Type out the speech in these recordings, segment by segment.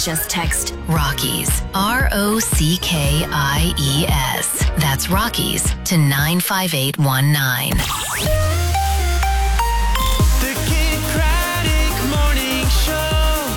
Just text Rockies, ROCKIES. That's Rockies to 95819. The Kid Craddock Morning Show.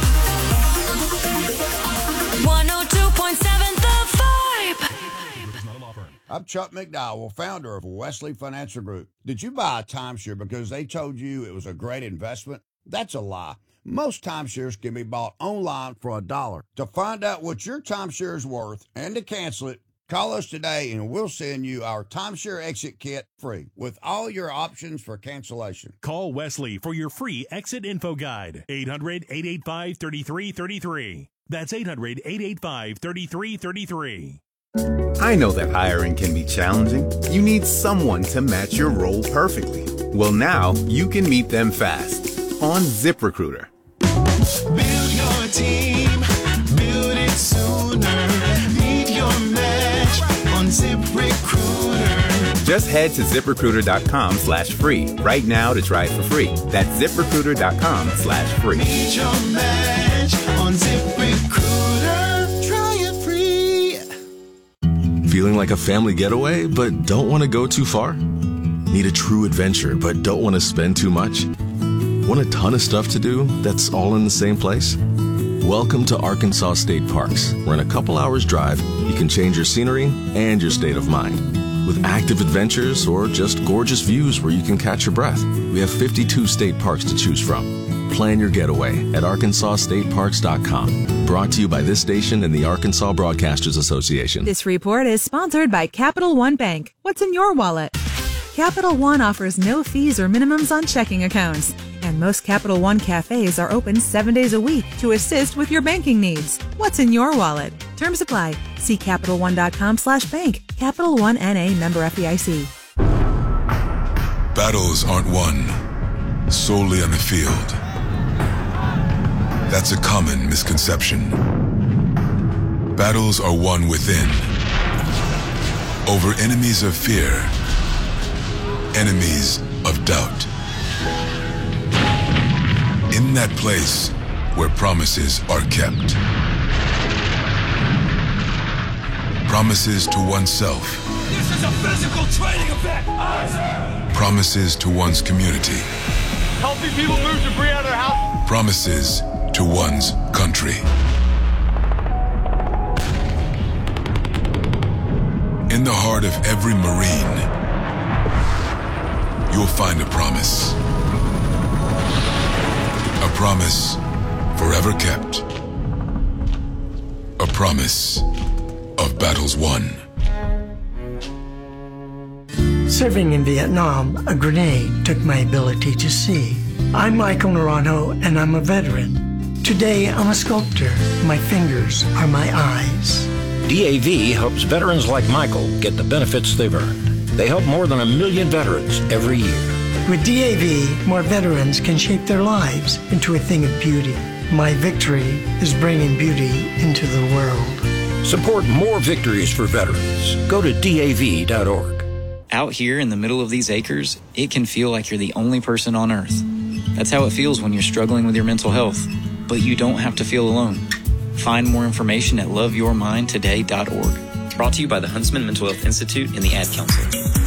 102.7 The Vibe. I'm Chuck McDowell, founder of Wesley Financial Group. Did you buy a timeshare because they told you it was a great investment? That's a lie. Most timeshares can be bought online for $1. To find out what your timeshare is worth and to cancel it, call us today and we'll send you our timeshare exit kit free with all your options for cancellation. Call Wesley for your free exit info guide. 800-885-3333. That's 800-885-3333. I know that hiring can be challenging. You need someone to match your role perfectly. Well, now you can meet them fast on ZipRecruiter. Build your team, build it sooner. Meet your match on ZipRecruiter. Just head to ZipRecruiter.com/free right now to try it for free. That's ZipRecruiter.com/free. Meet your match on ZipRecruiter. Try it free. Feeling like a family getaway, but don't want to go too far? Need a true adventure, but don't want to spend too much? Want a ton of stuff to do that's all in the same place? Welcome to Arkansas State Parks, where in a couple hours drive, you can change your scenery and your state of mind. With active adventures or just gorgeous views where you can catch your breath, we have 52 state parks to choose from. Plan your getaway at ArkansasStateParks.com. Brought to you by this station and the Arkansas Broadcasters Association. This report is sponsored by Capital One Bank. What's in your wallet? Capital One offers no fees or minimums on checking accounts. And most Capital One cafes are open 7 days a week to assist with your banking needs. What's in your wallet? Terms apply. See CapitalOne.com/bank. Capital One N.A. member FDIC. Battles aren't won solely on the field. That's a common misconception. Battles are won within. Over enemies of fear, enemies of doubt. In that place where promises are kept. Promises to oneself. This is a physical training event. Promises to one's community. Helping people move debris out of their house. Promises to one's country. In the heart of every Marine, you'll find a promise. A promise forever kept. A promise of battles won. Serving in Vietnam, a grenade took my ability to see. I'm Michael Naranjo, and I'm a veteran. Today, I'm a sculptor. My fingers are my eyes. DAV helps veterans like Michael get the benefits they've earned. They help more than 1 million veterans every year. With DAV, more veterans can shape their lives into a thing of beauty. My victory is bringing beauty into the world. Support more victories for veterans. Go to DAV.org. Out here in the middle of these acres, it can feel like you're the only person on earth. That's how it feels when you're struggling with your mental health. But you don't have to feel alone. Find more information at loveyourmindtoday.org. Brought to you by the Huntsman Mental Health Institute and the Ad Council.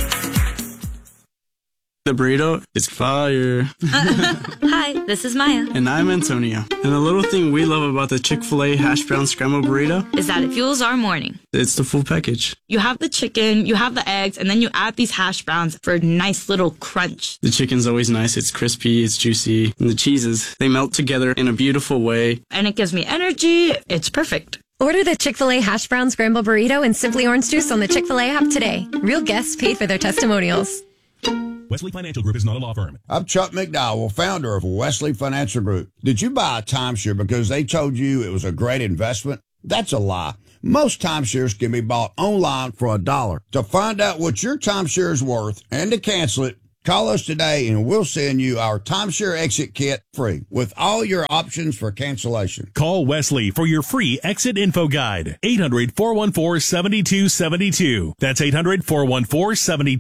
The burrito is fire. Hi, this is Maya. And I'm Antonio. And the little thing we love about the Chick-fil-A hash brown scrambled burrito is that it fuels our morning. It's the full package. You have the chicken, you have the eggs, and then you add these hash browns for a nice little crunch. The chicken's always nice. It's crispy, it's juicy. And the cheeses, they melt together in a beautiful way. And it gives me energy. It's perfect. Order the Chick-fil-A hash brown scrambled burrito and Simply Orange Juice on the Chick-fil-A app today. Real guests paid for their testimonials. Wesley Financial Group is not a law firm. I'm Chuck McDowell, founder of Wesley Financial Group. Did you buy a timeshare because they told you it was a great investment? That's a lie. Most timeshares can be bought online for $1. To find out what your timeshare is worth and to cancel it, call us today and we'll send you our timeshare exit kit free with all your options for cancellation. Call Wesley for your free exit info guide. 800-414-7272. That's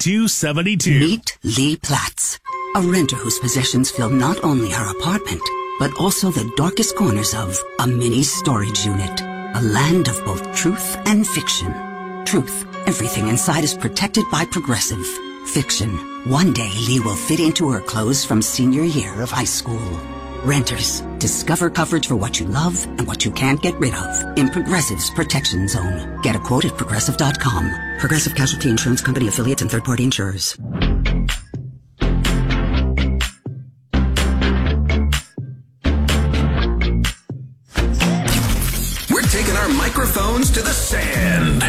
800-414-7272. Meet Lee Platts, a renter whose possessions fill not only her apartment, but also the darkest corners of a mini storage unit. A land of both truth and fiction. Truth, everything inside is protected by Progressive. Fiction, one day Lee will fit into her clothes from senior year of high school. Renters, discover coverage for what you love and what you can't get rid of in Progressive's Protection Zone. Get a quote at Progressive.com. Progressive Casualty Insurance Company affiliates and third-party insurers. Taking our microphones to the sand.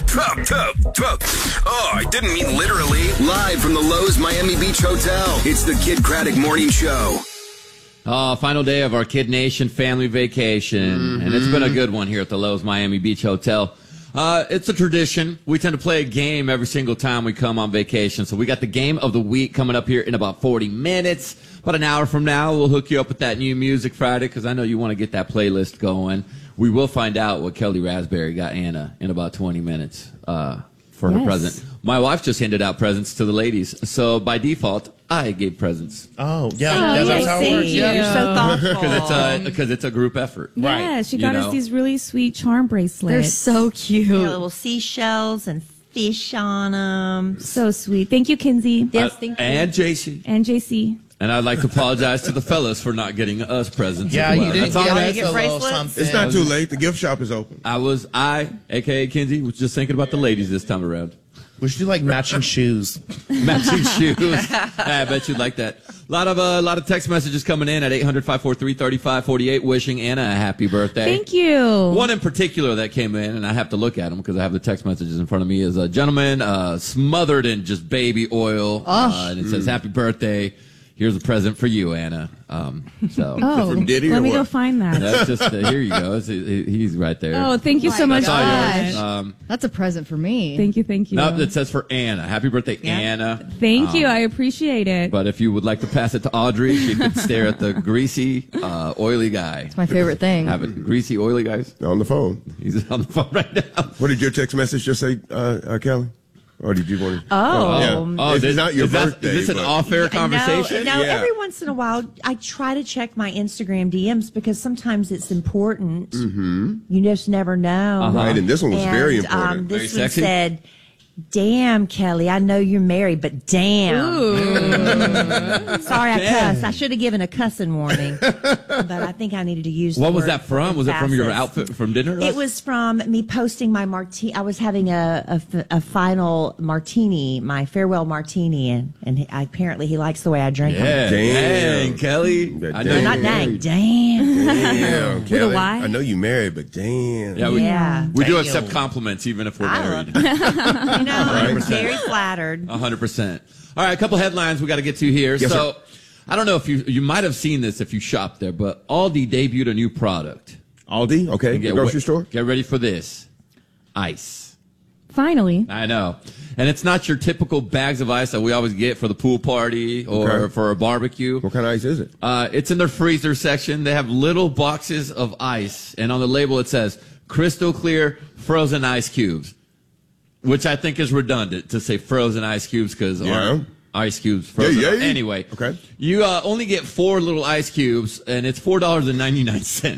Oh, I didn't mean literally. Live from the Lowe's Miami Beach Hotel, it's the Kid Craddock Morning Show. Final day of our Kid Nation family vacation, and it's been a good one here at the Lowe's Miami Beach Hotel. It's a tradition. We tend to play a game every single time we come on vacation. So we got the game of the week coming up here in about 40 minutes. About an hour from now, we'll hook you up with that new Music Friday because I know you want to get that playlist going. We will find out what Kelly Raspberry got Anna in about 20 minutes for her present. My wife just handed out presents to the ladies. So by default, I gave presents. Oh, yeah. That's how it works. Yeah. You're so thoughtful. Because it's a group effort. Yeah, she got us these really sweet charm bracelets. They're so cute. Little seashells and fish on them. So sweet. Thank you, Kinsey. Yes, thank you. And JC. And JC. And I'd like to apologize to the fellas for not getting us presents. Yeah, as well. you didn't That's all right. get us a little something. It's not too late. The gift shop is open. I, a.k.a. Kinsey, was just thinking about the ladies this time around. We should do like matching shoes. Matching shoes. I bet you'd like that. A lot of text messages coming in at 800-543-3548 wishing Anna a happy birthday. Thank you. One in particular that came in, and I have to look at them because I have the text messages in front of me, is a gentleman smothered in just baby oil. And it says, happy birthday. Here's a present for you, Anna. From Diddy let or me what? go find that. That's just here you go. He's right there. Oh, thank you so much. That's all yours. That's a present for me. Thank you. No, it says for Anna. Happy birthday, Anna. Thank you. I appreciate it. But if you would like to pass it to Audrey, she could stare at the greasy, oily guy. It's my favorite thing. Have it, greasy, oily guys. On the phone. He's on the phone right now. What did your text message just say, Kelly? Or did you want to? It's not your birthday. Is this an off-air conversation? No, every once in a while, I try to check my Instagram DMs because sometimes it's important. Mm-hmm. You just never know. Right, and this one was very important. This Very one sexy? said, damn, Kelly, I know you're married, but damn. Sorry, I cussed. I should have given a cussing warning, but I think I needed to use What the was word that from? Was it from your emphasis. outfit from dinner? It was from me posting my martini. I was having a final martini, my farewell martini, and apparently he likes the way I drink them. Yeah. Damn. Dang, Kelly. I know Not you're dang, married. damn. Damn, With Kelly. a Y? I know you married, but damn. Yeah, we do Damn. accept compliments even if we're married. You know, I'm 100%. very flattered. 100%. All right, a couple headlines we got to get to here. Yes, so, sir. I don't know if you might have seen this if you shopped there, but Aldi debuted a new product. Aldi? Okay. The grocery store? Get ready for this. Ice. Finally. I know. And it's not your typical bags of ice that we always get for the pool party or for a barbecue. What kind of ice is it? It's in their freezer section. They have little boxes of ice, and on the label it says crystal clear frozen ice cubes, which I think is redundant to say frozen ice cubes because ice cubes frozen. Yeah. Anyway, Okay. you only get 4 little ice cubes, and it's $4.99.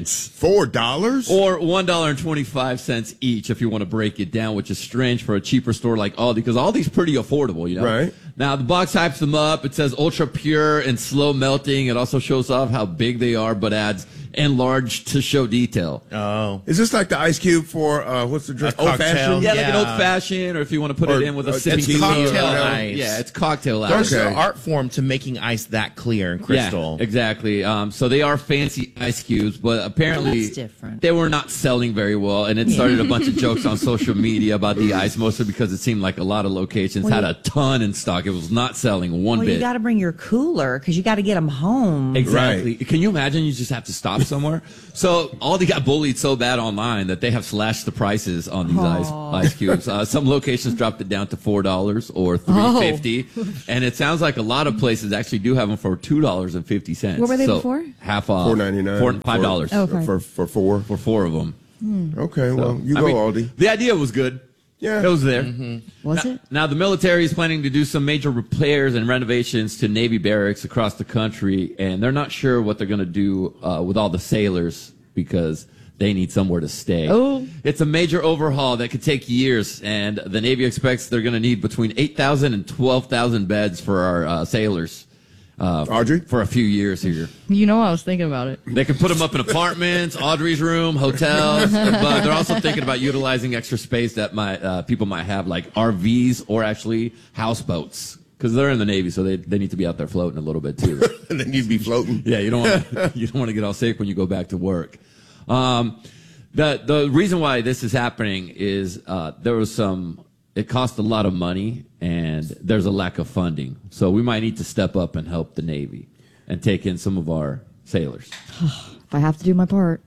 $4? Or $1.25 each if you want to break it down, which is strange for a cheaper store like Aldi, because Aldi's pretty affordable, you know? Right. Now, the box hypes them up. It says ultra pure and slow melting. It also shows off how big they are, but adds enlarged to show detail. Oh. Is this like the ice cube for, what's the drink? Old fashioned? Yeah, like an old fashioned, or if you want to put it in with a sipping It's tea. cocktail or- ice. Yeah, it's cocktail ice. There's an art form to making ice that clear and crystal. Yeah, exactly. So they are fancy ice cubes, but apparently That's different. they were not selling very well, and it started a bunch of jokes on social media about the ice, mostly because it seemed like a lot of locations had a ton in stock. It was not selling one Well, bit. you got to bring your cooler because you got to get them home. Exactly. Can you imagine you just have to stop somewhere? So Aldi got bullied so bad online that they have slashed the prices on these ice cubes. Some locations dropped it down to $4 or $3.50, and it sounds like a lot of places actually do have them for $2.50. What were they So before? Half off. $4.99. $5. Oh, okay. For 4? For 4 of them. Okay, well, you I go, mean, Aldi. The idea was good. Yeah. It was there. Was it? Now, the military is planning to do some major repairs and renovations to Navy barracks across the country, and they're not sure what they're going to do with all the sailors because they need somewhere to stay. Oh. It's a major overhaul that could take years, and the Navy expects they're going to need between 8,000 and 12,000 beds for our sailors. Audrey? For a few years here. You know, I was thinking about it. They can put them up in apartments, Audrey's room, hotels, but they're also thinking about utilizing extra space that people might have, like RVs or actually houseboats, because they're in the Navy, so they need to be out there floating a little bit too. They need to be floating. Yeah, you don't want to get all sick when you go back to work. The reason why this is happening is it cost a lot of money, and there's a lack of funding. So we might need to step up and help the Navy and take in some of our sailors. If I have to do my part.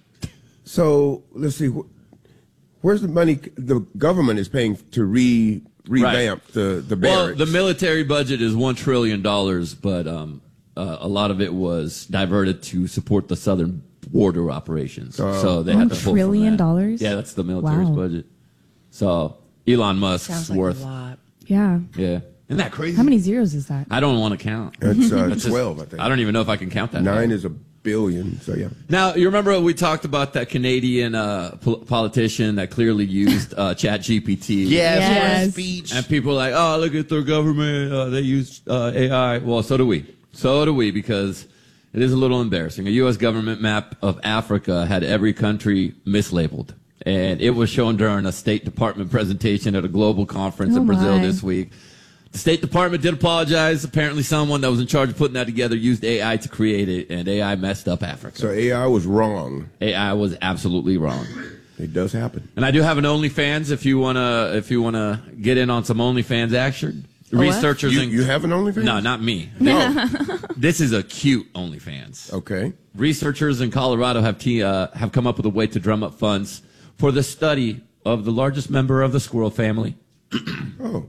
So let's see, where's the money the government is paying to revamp the barracks? Well, the military budget is $1 trillion, but a lot of it was diverted to support the southern border operations. So they had to pull $1 trillion? from that. Yeah, that's the military's Wow. budget. So Elon Musk's Sounds like worth. a lot. Yeah. Yeah. Isn't that crazy? How many zeros is that? I don't want to count. It's 12, I think. I don't even know if I can count that. 9 is a billion, so yeah. Now, you remember we talked about that Canadian politician that clearly used ChatGPT? Yes. Speech. And people are like, oh, look at their government. They use AI. Well, so do we. So do we, because it is a little embarrassing. A U.S. government map of Africa had every country mislabeled. And it was shown during a State Department presentation at a global conference in Brazil this week. The State Department did apologize. Apparently someone that was in charge of putting that together used AI to create it, and AI messed up Africa. So AI was wrong. AI was absolutely wrong. It does happen. And I do have an OnlyFans if you wanna get in on some OnlyFans action. Researchers you have an OnlyFans? No, not me. No. This is a cute OnlyFans. Okay. Researchers in Colorado have come up with a way to drum up funds for the study of the largest member of the squirrel family. Oh.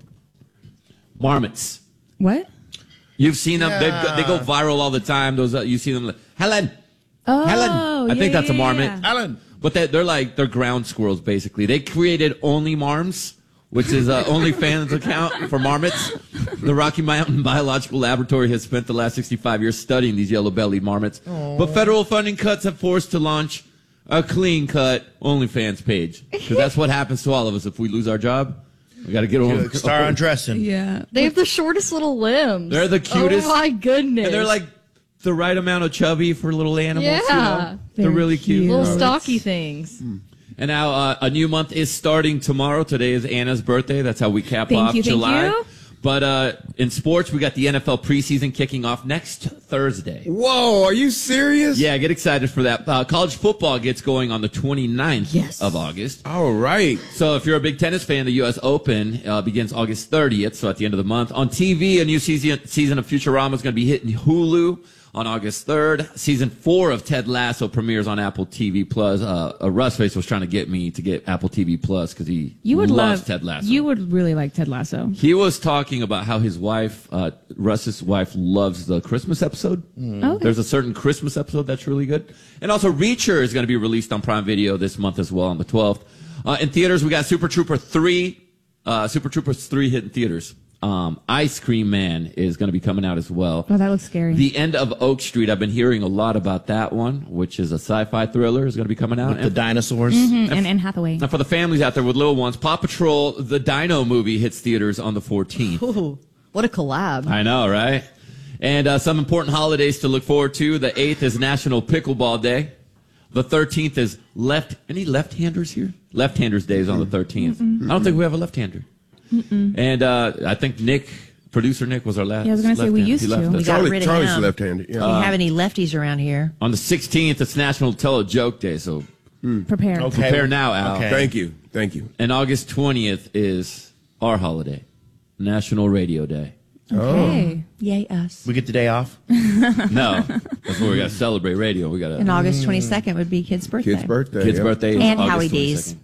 Marmots. What? You've seen them. Yeah. They go viral all the time. Those you see them. Helen. Oh, Helen. I think that's a marmot. yeah. Alan. But they're ground squirrels basically. They created Only Marms, which is OnlyFans account for marmots. The Rocky Mountain Biological Laboratory has spent the last 65 years studying these yellow-bellied marmots. But federal funding cuts have forced to launch a clean-cut OnlyFans page. Because that's what happens to all of us if we lose our job. We got to get over. Start undressing. Yeah. They have the shortest little limbs. They're the cutest. Oh, my goodness. And they're like the right amount of chubby for little animals. Yeah. You know? They're really cute. Little stocky things. And now a new month is starting tomorrow. Today is Anna's birthday. That's how we cap off July. Thank you. But in sports, we got the NFL preseason kicking off next Thursday. Whoa, are you serious? Yeah, get excited for that. College football gets going on the 29th of August. All right. So if you're a big tennis fan, the U.S. Open begins August 30th, so at the end of the month. On TV, a new season of Futurama is going to be hitting Hulu on August 3rd. Season 4 of Ted Lasso premieres on Apple TV+. Russface was trying to get me to get Apple TV+ because he loves Ted Lasso. You would really like Ted Lasso. He was talking about how his wife, Russ's wife, loves the Christmas episode. Okay. There's a certain Christmas episode that's really good. And also Reacher is going to be released on Prime Video this month as well on the 12th. In theaters, we got Super Troopers 3 hitting theaters. Ice Cream Man is going to be coming out as well. Oh, that looks scary. The End of Oak Street, I've been hearing a lot about that one, which is a sci-fi thriller, is going to be coming out. With the dinosaurs. Mm-hmm. And Anne Hathaway. Now, for the families out there with little ones, Paw Patrol, the Dino movie, hits theaters on the 14th. Ooh, what a collab. I know, right? And some important holidays to look forward to. The 8th is National Pickleball Day. The 13th is any left-handers here? Left-handers Day is on the 13th. I don't think we have a left-hander. And I think producer Nick was our last. Yeah, I was going to say we used to. We got rid of Charlie's him. left-handed. Yeah. Do you have any lefties around here? On the 16th, it's National Tell a Joke Day, so Prepare. Okay. prepare now, Al. Okay. Thank you. And August 20th is our holiday, National Radio Day. Okay. Yay, us. We get the day off. No, that's where we got to celebrate radio. We got And to August 22nd would be Kid's birthday. Kid's birthday. Kid's yeah. birthday is And August Howie 22nd. D's.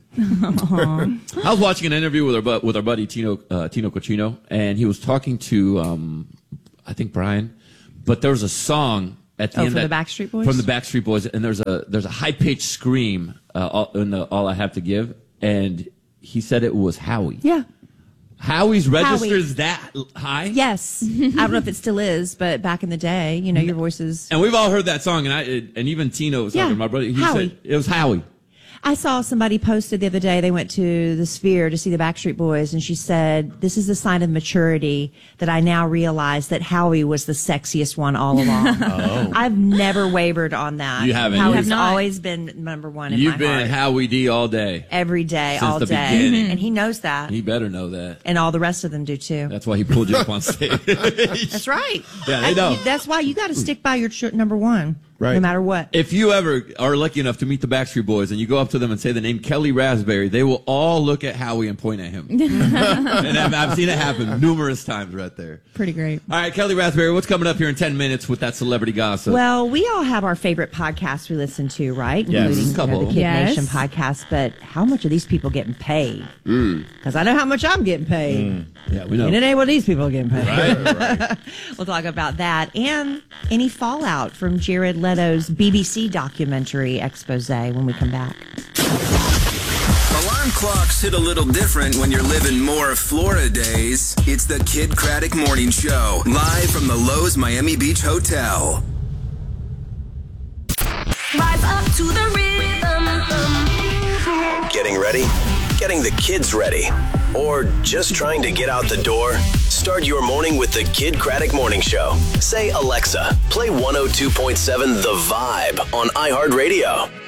I was watching an interview with our buddy Tino Cochino, and he was talking to I think Brian, but there was a song at the end from the Backstreet Boys? From the Backstreet Boys, and there's a high pitched scream in the All I Have to Give, and he said it was Howie. Yeah. Howie's register Howie. is that high? Yes. I don't know if it still is, but back in the day, your voices. And we've all heard that song, and even Tino was talking. My brother, he Howie. said it was Howie. I saw somebody posted the other day, they went to the Sphere to see the Backstreet Boys, and she said, this is a sign of maturity that I now realize that Howie was the sexiest one all along. I've never wavered on that. You haven't. Howie's always been number one in You've my been heart. Howie D all day. Every day, Since all the day. beginning. And he knows that. He better know that. And all the rest of them do too. That's why he pulled you up on stage. That's right. Yeah, they know. That's why you got to stick by your number one. Right. No matter what. If you ever are lucky enough to meet the Backstreet Boys and you go up to them and say the name Kelly Raspberry, they will all look at Howie and point at him. And I've seen it happen numerous times right there. Pretty great. All right, Kelly Raspberry, what's coming up here in 10 minutes with that celebrity gossip? Well, we all have our favorite podcasts we listen to, right? Yes. Including A couple. the Kid Yes. Nation podcast. But how much are these people getting paid? Because I know how much I'm getting paid. Yeah, we know. And it ain't what these people are getting paid. Right. We'll talk about that and any fallout from Jared Leto's BBC documentary expose when we come back. Alarm clocks hit a little different when you're living more Florida days. It's the Kid Craddock Morning Show, live from the Lowe's Miami Beach Hotel. Rise up to the rhythm. Getting ready? Getting the kids ready? Or just trying to get out the door? Start your morning with the Kid Craddock Morning Show. Say, Alexa, play 102.7 The Vibe on iHeartRadio.